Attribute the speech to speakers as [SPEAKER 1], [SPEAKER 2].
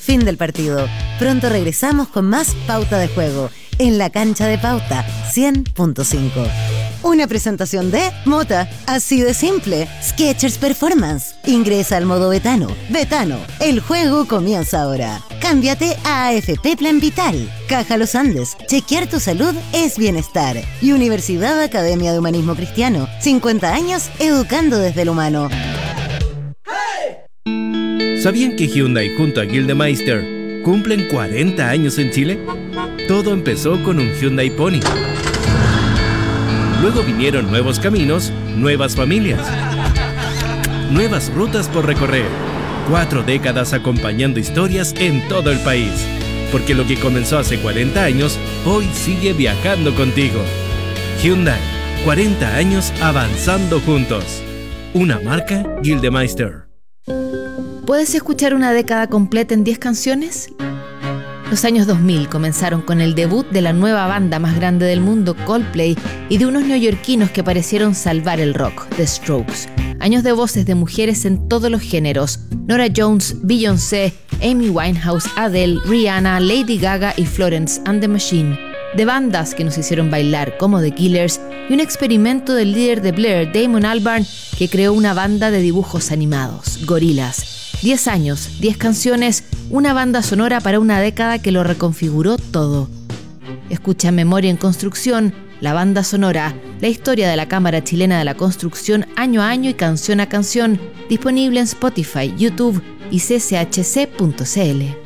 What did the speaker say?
[SPEAKER 1] Fin del partido. Pronto regresamos con más Pauta de Juego en la cancha de Pauta 100.5. Una presentación de Mota, así de simple. Skechers Performance. Ingresa al modo Betano. Betano, el juego comienza ahora. Cámbiate a AFP Plan Vital. Caja Los Andes. Chequear tu salud es bienestar. Y Universidad Academia de Humanismo Cristiano. 50 años educando desde el humano.
[SPEAKER 2] ¿Sabían que Hyundai junto a Gildemeister cumplen 40 años en Chile? Todo empezó con un Hyundai Pony. Luego vinieron nuevos caminos, nuevas familias, nuevas rutas por recorrer. 4 décadas acompañando historias en todo el país. Porque lo que comenzó hace 40 años, hoy sigue viajando contigo. Hyundai, 40 años avanzando juntos. Una marca Gildemeister.
[SPEAKER 3] ¿Puedes escuchar una década completa en 10 canciones? Los años 2000 comenzaron con el debut de la nueva banda más grande del mundo, Coldplay, y de unos neoyorquinos que parecieron salvar el rock, The Strokes. Años de voces de mujeres en todos los géneros: Norah Jones, Beyoncé, Amy Winehouse, Adele, Rihanna, Lady Gaga y Florence and the Machine. De bandas que nos hicieron bailar, como The Killers, y un experimento del líder de Blur, Damon Albarn, que creó una banda de dibujos animados, Gorillaz. 10 años, 10 canciones, una banda sonora para una década que lo reconfiguró todo. Escucha Memoria en Construcción, la banda sonora, la historia de la Cámara Chilena de la Construcción año a año y canción a canción, disponible en Spotify, YouTube y cchc.cl.